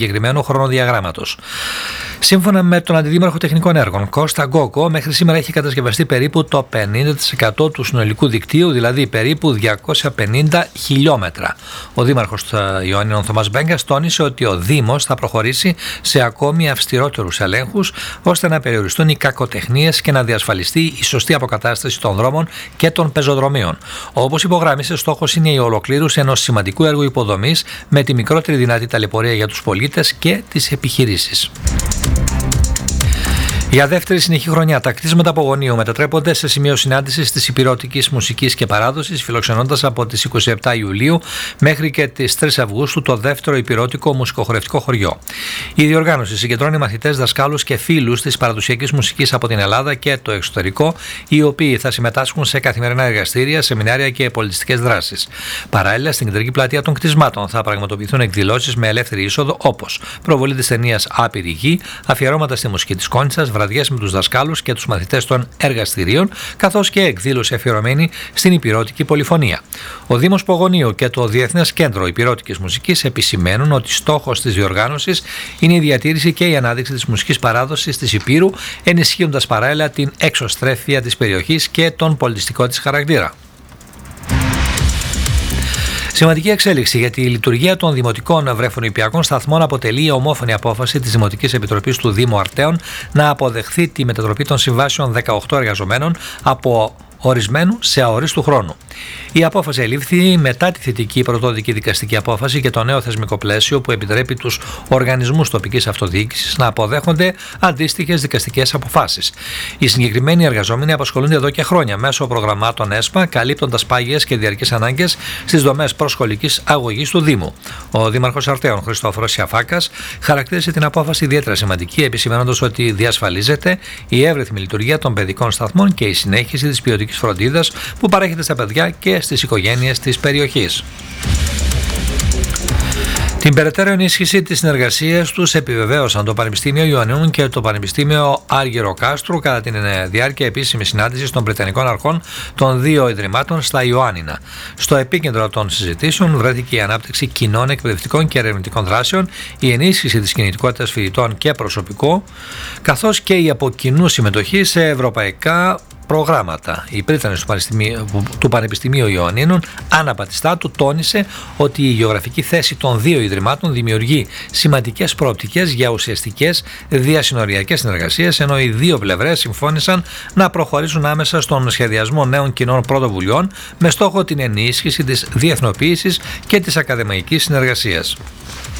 συγκεκριμένου χρονοδιαγράμματος. Σύμφωνα με τον Αντιδήμαρχο Τεχνικών Έργων, Κώστα Γκόκο, μέχρι σήμερα έχει κατασκευαστεί περίπου το 50% του συνολικού δικτύου, δηλαδή περίπου 250 χιλιόμετρα. Ο Δήμαρχος Ιωαννίνων Θωμάς Μπέγκας τόνισε ότι ο Δήμος θα προχωρήσει σε ακόμη αυστηρότερους ελέγχους, ώστε να περιοριστούν οι κακοτεχνίες και να διασφαλιστεί η σωστή αποκατάσταση των δρόμων και των πεζοδρομίων. Όπως υπογράμμισε, στόχος είναι η ολοκλήρωση ενός σημαντικού έργου υποδομής με τη μικρότερη δυνατή ταλαιπωρία για τους πολίτες και τις επιχειρήσεις. Για δεύτερη συνεχή χρονιά, τα κτίσματα απογωνίου μετατρέπονται σε σημείο συνάντησης της υπηρώτικης μουσικής και παράδοσης, φιλοξενώντας από τις 27 Ιουλίου μέχρι και τις 3 Αυγούστου το δεύτερο υπηρώτικο μουσικοχορευτικό χωριό. Η διοργάνωση συγκεντρώνει μαθητές, δασκάλους και φίλους της παραδοσιακής μουσικής από την Ελλάδα και το εξωτερικό, οι οποίοι θα συμμετάσχουν σε καθημερινά εργαστήρια, σεμινάρια και πολιτιστικές δράσεις. Παράλληλα, στην κεντρική πλατεία των κτισμάτων θα πραγματοποιηθούν εκδηλώσεις με ελεύθερη είσοδο, όπως προβολή της ταινίας Άπειρη Γη, αφιερώματα στη μουσική της Κόνιτσας, βραδιές με τους δασκάλους και τους μαθητές των εργαστηρίων, καθώς και εκδήλωση αφιερωμένη στην υπηρώτικη πολυφωνία. Ο Δήμος Πογωνίου και το Διεθνές Κέντρο Υπηρώτικης Μουσικής επισημαίνουν ότι στόχος της διοργάνωσης είναι η διατήρηση και η ανάδειξη της μουσικής παράδοσης της Υπήρου, ενισχύοντας παράλληλα την εξωστρέφεια της περιοχής και τον πολιτιστικό της χαρακτήρα. Σημαντική εξέλιξη, γιατί η λειτουργία των δημοτικών βρέφονιπιακών σταθμών αποτελεί ομόφωνη απόφαση της Δημοτικής Επιτροπής του Δήμου Αρτέων να αποδεχθεί τη μετατροπή των συμβάσεων 18 εργαζομένων από ορισμένου σε αορίστου χρόνου. Η απόφαση ελήφθη μετά τη θετική πρωτόδικη δικαστική απόφαση και το νέο θεσμικό πλαίσιο που επιτρέπει τους οργανισμούς τοπικής αυτοδιοίκησης να αποδέχονται αντίστοιχες δικαστικές αποφάσεις. Οι συγκεκριμένοι εργαζόμενοι απασχολούνται εδώ και χρόνια μέσω προγραμμάτων ΕΣΠΑ, καλύπτοντας πάγιες και διαρκείς ανάγκες στις δομές προσχολικής αγωγής του Δήμου. Ο Δήμαρχος Αρτέων, Χριστόφορος Σιαφάκας, χαρακτήρισε την απόφαση ιδιαίτερα σημαντική, επισημαίνοντας ότι διασφαλίζεται η εύρυθμη λειτουργία των παιδικών σταθμών και η συνέχιση της ποιοτικής φροντίδας που παρέχεται στα παιδιά και στις οικογένειες της περιοχής. Την περαιτέρω ενίσχυση της συνεργασίας τους επιβεβαίωσαν το Πανεπιστήμιο Ιωαννίνων και το Πανεπιστήμιο Άργυρο-Κάστρου κατά τη διάρκεια επίσημης συνάντησης των Βρετανικών Αρχών των δύο Ιδρυμάτων στα Ιωάννινα. Στο επίκεντρο των συζητήσεων βρέθηκε η ανάπτυξη κοινών εκπαιδευτικών και ερευνητικών δράσεων, η ενίσχυση της κινητικότητας φοιτητών και προσωπικού, καθώς και η από κοινού συμμετοχή σε ευρωπαϊκά προγράμματα. Η πρίτανης του Πανεπιστημίου Ιωαννίνων, Άννα Πατιστάτου, τόνισε ότι η γεωγραφική θέση των δύο ιδρυμάτων δημιουργεί σημαντικές προοπτικές για ουσιαστικές διασυνοριακές συνεργασίες, ενώ οι δύο πλευρές συμφώνησαν να προχωρήσουν άμεσα στον σχεδιασμό νέων κοινών πρωτοβουλειών με στόχο την ενίσχυση της διεθνοποίησης και της ακαδημαϊκής συνεργασίας.